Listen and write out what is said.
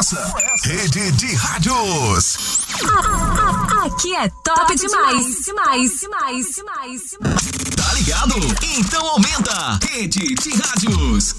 essa? Rede de Rádios. Aqui é top demais. Tá ligado? Então aumenta. Rede de Rádios.